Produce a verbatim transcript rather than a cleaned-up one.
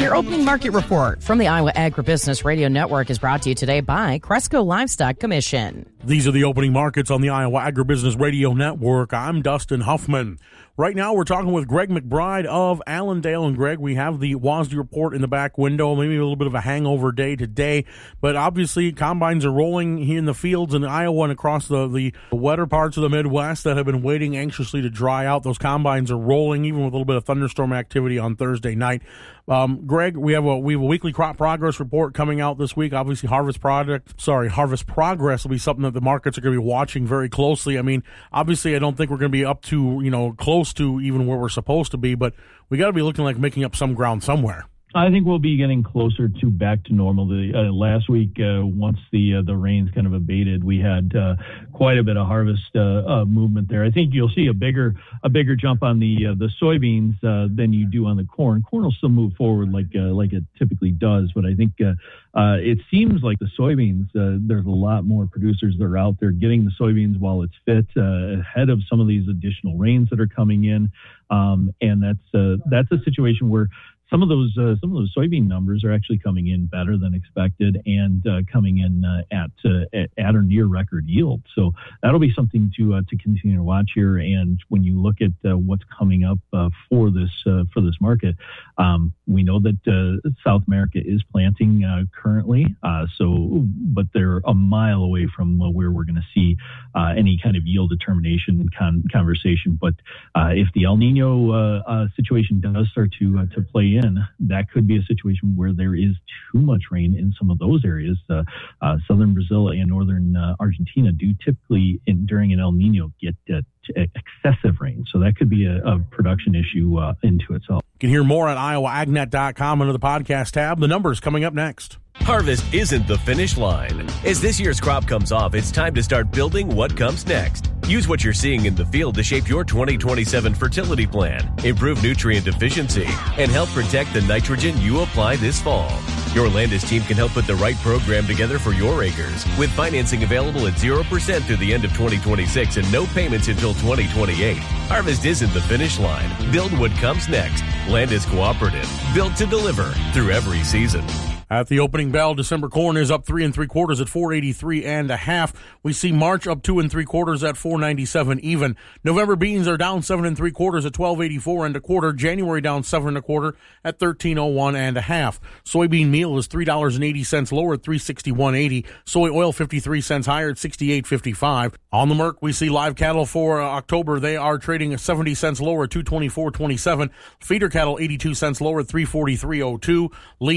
Your opening market report from the Iowa Agribusiness Radio Network is brought to you today by Cresco Livestock Commission. These are the opening markets on the Iowa Agribusiness Radio Network. I'm Dustin Huffman. Right now, we're talking with Greg McBride of Allendale. And, Greg, we have the W A S D report in the back window, maybe a little bit of a hangover day today. But obviously, combines are rolling here in the fields in Iowa and across the, the wetter parts of the Midwest that have been waiting anxiously to dry out. Those combines are rolling, even with a little bit of thunderstorm activity on Thursday night. Um, Greg, we have a we have a weekly crop progress report coming out this week. Obviously, harvest product, sorry, harvest progress will be something that the markets are going to be watching very closely. I mean, obviously, I don't think we're going to be up to, you know, close to even where we're supposed to be, but we got to be looking like making up some ground somewhere. I think we'll be getting closer to back to normal. The, uh, last week, uh, once the uh, the rains kind of abated, we had uh, quite a bit of harvest uh, uh, movement there. I think you'll see a bigger a bigger jump on the uh, the soybeans uh, than you do on the corn. Corn will still move forward like uh, like it typically does, but I think uh, uh, it seems like the soybeans, uh, there's a lot more producers that are out there getting the soybeans while it's fit uh, ahead of some of these additional rains that are coming in, um, and that's uh, that's a situation where Some of those uh, some of those soybean numbers are actually coming in better than expected and uh, coming in uh, at, uh, at at or near record yield. So that'll be something to uh, to continue to watch here. And when you look at uh, what's coming up uh, for this uh, for this market, um, we know that uh, South America is planting uh, currently. Uh, so, but they're a mile away from uh, where we're going to see uh, any kind of yield determination con- conversation. But uh, if the El Nino uh, uh, situation does start to uh, to play in, that could be a situation where there is too much rain in some of those areas. Uh, uh, southern Brazil and northern uh, Argentina do typically, in, during an El Nino, get uh, t- excessive rain. So that could be a, a production issue uh, into itself. You can hear more at iowa ag net dot com under the podcast tab. The numbers coming up next. Harvest isn't the finish line. As this year's crop comes off, it's time to start building what comes next. Use what you're seeing in the field to shape your twenty twenty-seven fertility plan, improve nutrient efficiency, and help protect the nitrogen you apply this fall. Your Landis team can help put the right program together for your acres, with financing available at zero percent through the end of twenty twenty-six and no payments until twenty twenty-eight. Harvest isn't the finish line. Build what comes next. Landis Cooperative, built to deliver through every season. At the opening bell, December corn is up three and three quarters at four eighty-three and a half. We see March up two and three quarters at four ninety-seven even. November beans are down seven and three quarters at twelve eighty-four and a quarter. January down seven and a quarter at thirteen oh one and a half. Soybean meal is three dollars and eighty cents lower at three sixty-one eighty. Soy oil fifty-three cents higher at sixty-eight fifty-five. On the Merc, we see live cattle for uh, October. They are trading at seventy cents lower at two twenty-four twenty-seven. Feeder cattle eighty-two cents lower at three forty-three oh two. Lean